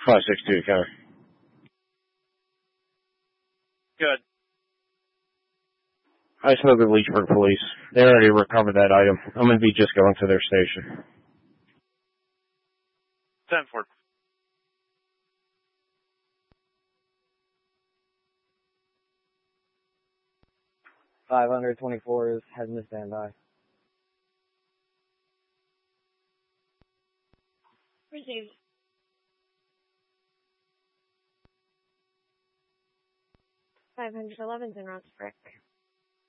562 counter. Good. I spoke with Leechburg Police. They already recovered that item. I'm going to be just going to their station. 10-4. $524 has been standby. Received. $511's en route to Frick.